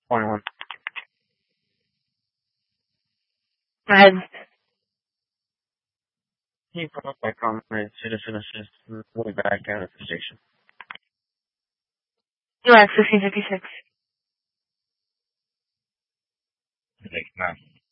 21. Red. He put up by comrade citizen assist way back down at the station. US 1556. Thanks, man.